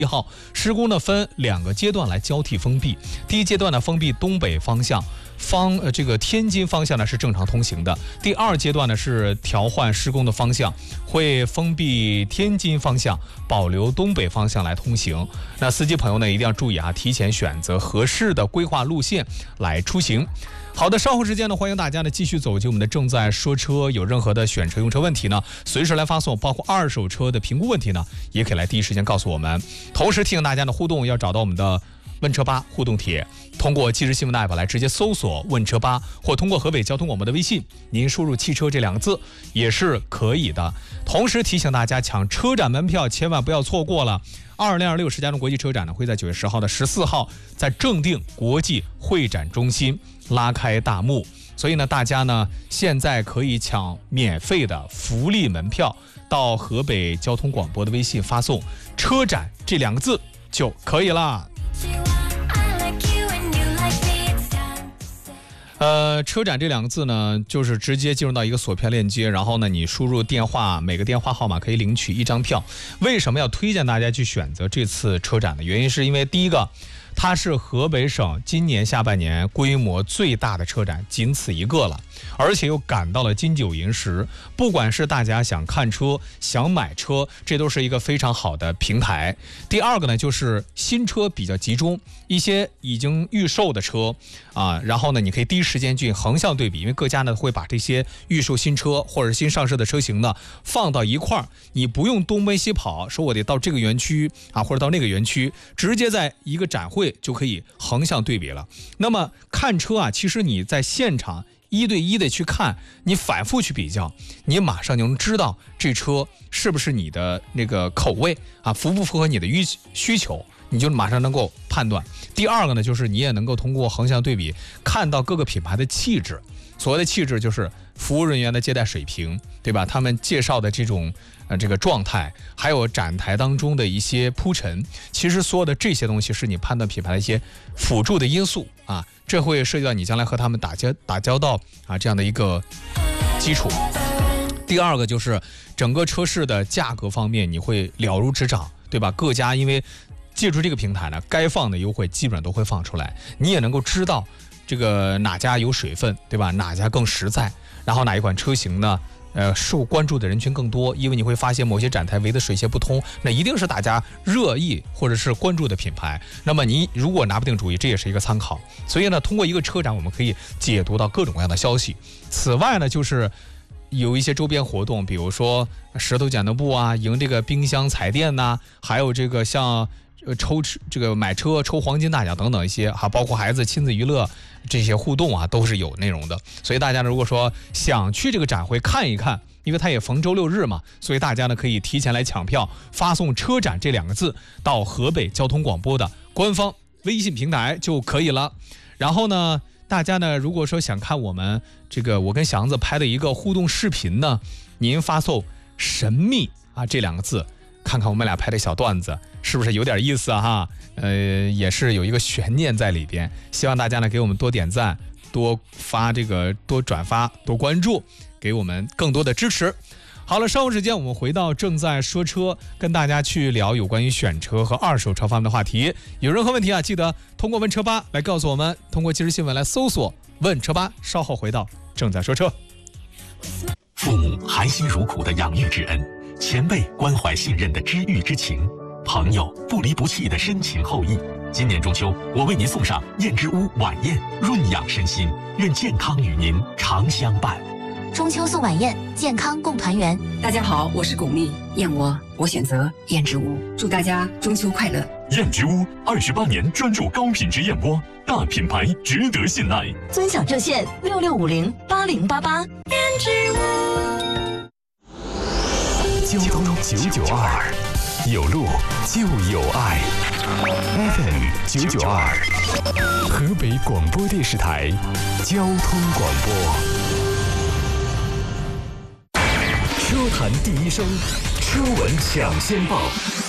号，施工呢分2个阶段来交替封闭。第一阶段呢封闭东北方向，这个天津方向呢是正常通行的。第2阶段呢是调换施工的方向，会封闭天津方向，保留东北方向来通行。那司机朋友呢一定要注意啊，提前选择合适的规划路线来出行。好的，稍后时间呢，欢迎大家呢继续走进我们的正在说车，有任何的选车用车问题呢，随时来发送，包括二手车的评估问题呢，也可以来第一时间告诉我们。同时提醒大家呢，互动要找到我们的问车吧互动帖，通过即时新闻的 app 来直接搜索问车吧，或通过河北交通广播的微信，您输入汽车这2个字也是可以的。同时提醒大家，抢车展门票千万不要错过了。2026石家庄国际车展呢，会在9月10号到14号在正定国际会展中心拉开大幕，所以呢，大家呢现在可以抢免费的福利门票，到河北交通广播的微信发送“车展”这2个字就可以了。车展这2个字呢，就是直接进入到一个索票链接，然后呢，你输入电话，每个电话号码可以领取1张票。为什么要推荐大家去选择这次车展的原因，是因为第一个，它是河北省今年下半年规模最大的车展，仅此一个了，而且又赶到了金九银十。不管是大家想看车、想买车，这都是一个非常好的平台。第2个呢，就是新车比较集中，一些已经预售的车然后呢，你可以第一时间去横向对比，因为各家呢会把这些预售新车或者新上市的车型呢放到一块儿，你不用东奔西跑，说我得到这个园区或者到那个园区，直接在一个展会就可以横向对比了。那么看车其实你在现场1对1的去看，你反复去比较，你马上就能知道这车是不是你的那个口味符不符合你的需求，你就马上能够判断。第2个呢，就是你也能够通过横向对比看到各个品牌的气质。所谓的气质就是服务人员的接待水平，对吧？他们介绍的这种这个状态，还有展台当中的一些铺陈，其实所有的这些东西是你判断品牌的一些辅助的因素这会涉及到你将来和他们打交道这样的一个基础。第2个就是整个车市的价格方面，你会了如指掌，对吧？各家因为借助这个平台呢，该放的优惠基本上都会放出来，你也能够知道这个哪家有水分，对吧？哪家更实在，然后哪一款车型呢受关注的人群更多，因为你会发现某些展台围得水泄不通，那一定是大家热议或者是关注的品牌。那么你如果拿不定主意，这也是一个参考。所以呢，通过一个车展，我们可以解读到各种各样的消息。此外呢，就是有一些周边活动，比如说石头剪刀布赢这个冰箱彩电还有这个像抽这个买车抽黄金大奖等等一些包括孩子亲子娱乐这些互动都是有内容的。所以大家呢，如果说想去这个展会看一看，因为它也逢周6日嘛，所以大家呢可以提前来抢票，发送车展这2个字到河北交通广播的官方微信平台就可以了。然后呢，大家呢如果说想看我们这个我跟祥子拍的一个互动视频呢，您发送神秘这2个字，看看我们俩拍的小段子是不是有点意思也是有一个悬念在里边。希望大家呢给我们多点赞，多发多转发，多关注，给我们更多的支持。好了，稍后时间我们回到正在说车，跟大家去聊有关于选车和二手车方面的话题。有任何问题记得通过问车吧来告诉我们，通过即时新闻来搜索问车吧。稍后回到正在说车。 父母含辛茹苦的养育之恩，前辈关怀信任的知遇之情，朋友不离不弃的深情厚谊。今年中秋，我为您送上燕之屋晚宴，润养身心，愿健康与您常相伴。 中秋送晚宴，健康共团圆。 大家好，我是巩俐，燕窝我选择燕之屋，祝大家中秋快乐。 燕之屋28年专注高品质燕窝，大品牌值得信赖。 尊享热线66508088。燕之屋。 交通992，有路就有爱。FM 992，河北广播电视台交通广播。车坛第一声，车闻抢先报。